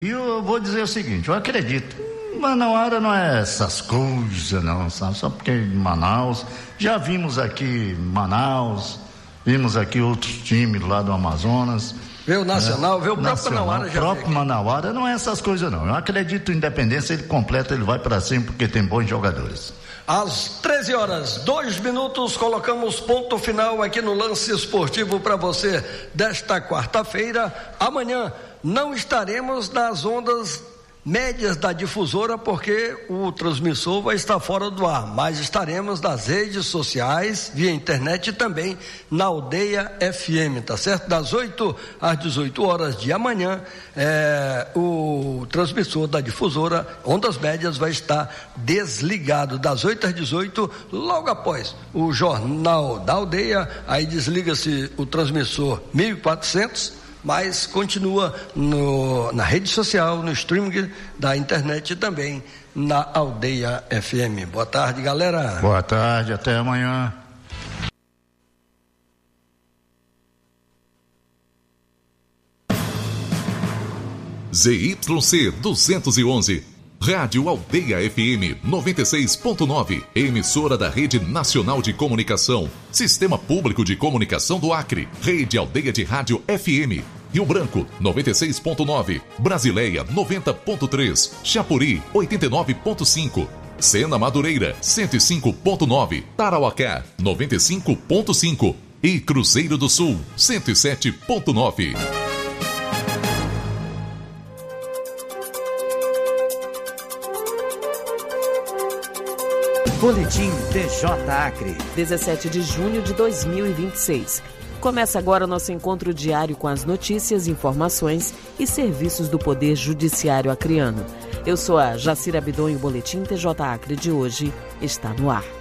E eu vou dizer o seguinte, eu acredito, Manauara não é essas coisas não, sabe? Só porque em Manaus, já vimos aqui Manaus, vimos aqui outros times lá do Amazonas. Vê o Nacional, vê o próprio Manauara já. O próprio Manauara não é essas coisas não, eu acredito em Independência, ele completa, ele vai para cima porque tem bons jogadores. Às 13h02, colocamos ponto final aqui no Lance Esportivo para você desta quarta-feira. Amanhã não estaremos nas ondas médias da difusora porque o transmissor vai estar fora do ar, mas estaremos nas redes sociais, via internet e também na Aldeia FM, tá certo? Das 8 às 18 horas de amanhã, o transmissor da difusora Ondas Médias vai estar desligado das 8 às 18, logo após o Jornal da Aldeia, aí desliga-se o transmissor 1400, mas continua na rede social, no streaming da internet e também na Aldeia FM. Boa tarde, galera. Boa tarde, até amanhã. ZYC 211, Rádio Aldeia FM 96.9, emissora da Rede Nacional de Comunicação, Sistema Público de Comunicação do Acre, Rede Aldeia de Rádio FM, Rio Branco 96.9, Brasileia 90.3, Chapuri 89.5, Sena Madureira 105.9, Tarauacá 95.5 e Cruzeiro do Sul 107.9. Boletim TJ Acre, 17 de junho de 2026. Começa agora o nosso encontro diário com as notícias, informações e serviços do Poder Judiciário acreano. Eu sou a Jacira Abidon e o Boletim TJ Acre de hoje está no ar.